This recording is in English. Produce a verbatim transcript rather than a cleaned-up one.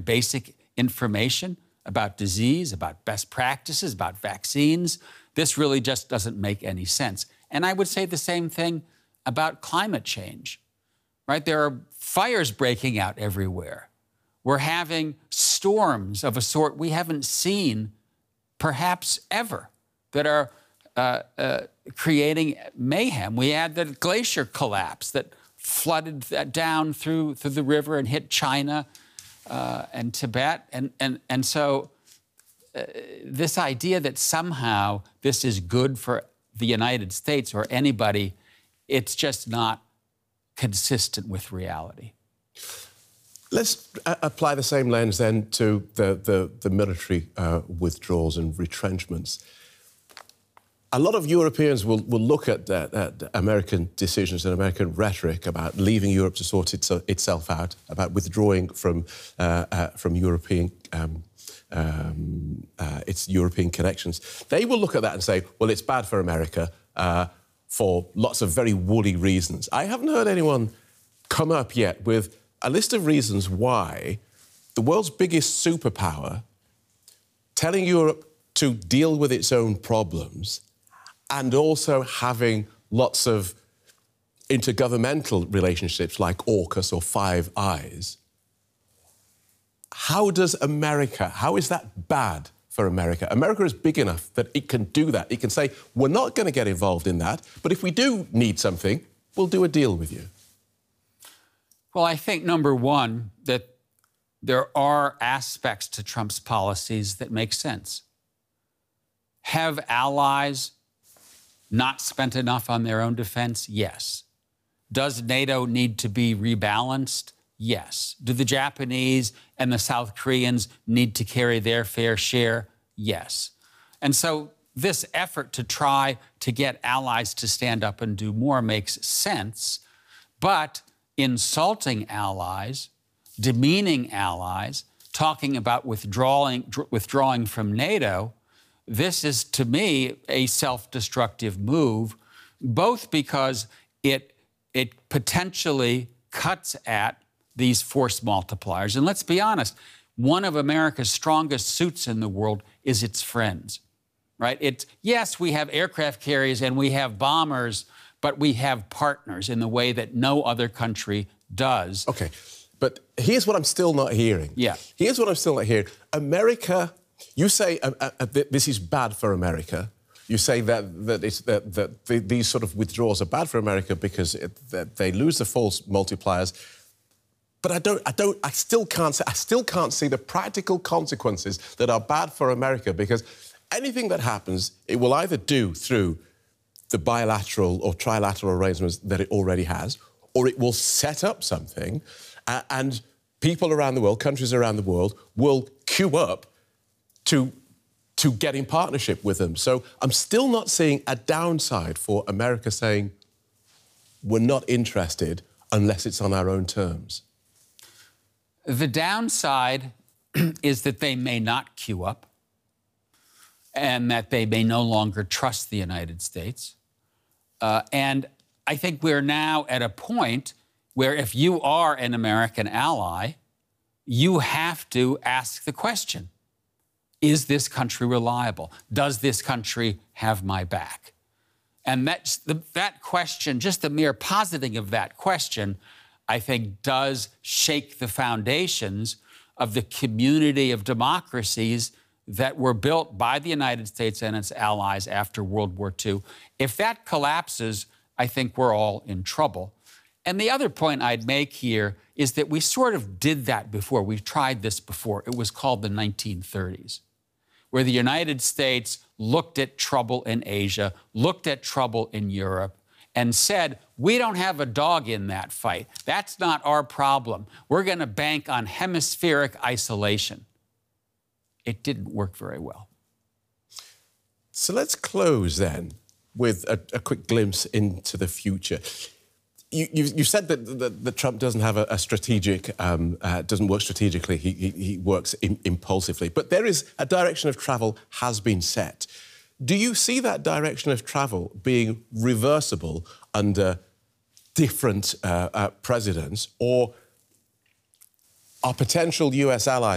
basic information about disease, about best practices, about vaccines. This really just doesn't make any sense. And I would say the same thing about climate change, right? There are fires breaking out everywhere. We're having storms of a sort we haven't seen perhaps ever that are uh, uh, creating mayhem. We had the glacier collapse that flooded that down through, through the river and hit China uh, and Tibet. And, and, and so uh, this idea that somehow this is good for the United States or anybody, it's just not consistent with reality. Let's uh, apply the same lens then to the, the, the military uh, withdrawals and retrenchments. A lot of Europeans will, will look at uh, uh, American decisions and American rhetoric about leaving Europe to sort its, uh, itself out, about withdrawing from, uh, uh, from European, um, um, uh, its European connections. They will look at that and say, well, it's bad for America uh, for lots of very woolly reasons. I haven't heard anyone come up yet with a list of reasons why the world's biggest superpower, telling Europe to deal with its own problems and also having lots of intergovernmental relationships like AUKUS or Five Eyes, how does America, how is that bad for America? America is big enough that it can do that. It can say, we're not going to get involved in that, but if we do need something, we'll do a deal with you. Well, I think, number one, that there are aspects to Trump's policies that make sense. Have allies not spent enough on their own defense? Yes. Does NATO need to be rebalanced? Yes. Do the Japanese and the South Koreans need to carry their fair share? Yes. And so this effort to try to get allies to stand up and do more makes sense, but insulting allies, demeaning allies, talking about withdrawing, withdrawing from NATO, this is, to me, a self-destructive move, both because it, it potentially cuts at these force multipliers. And let's be honest, one of America's strongest suits in the world is its friends, right? It's, yes, we have aircraft carriers and we have bombers, but we have partners in the way that no other country does. OK, but here's what I'm still not hearing. Yeah. Here's what I'm still not hearing. America, you say uh, uh, this is bad for America. You say that, that, it's, that, that the, these sort of withdrawals are bad for America because it, that they lose the false multipliers. But I don't, I don't, I still can't say, I still can't see the practical consequences that are bad for America, because anything that happens, it will either do through the bilateral or trilateral arrangements that it already has, or it will set up something, uh, and people around the world, countries around the world, will queue up to, to get in partnership with them. So I'm still not seeing a downside for America saying, we're not interested unless it's on our own terms. The downside is that they may not queue up and that they may no longer trust the United States. Uh, and I think we're now at a point where if you are an American ally, you have to ask the question, is this country reliable? Does this country have my back? And that's the, that question, just the mere positing of that question, I think does shake the foundations of the community of democracies that were built by the United States and its allies after World War Two. If that collapses, I think we're all in trouble. And the other point I'd make here is that we sort of did that before. We've tried this before. It was called the nineteen thirties, where the United States looked at trouble in Asia, looked at trouble in Europe, and said, we don't have a dog in that fight. That's not our problem. We're going to bank on hemispheric isolation. It didn't work very well. So let's close then with a, a quick glimpse into the future. You, you've, you've said that, that, that Trump doesn't have a, a strategic, um, uh, doesn't work strategically. He, he, he works in, impulsively. But there is a direction of travel has been set. Do you see that direction of travel being reversible under different uh, uh, presidents, or are potential U S allies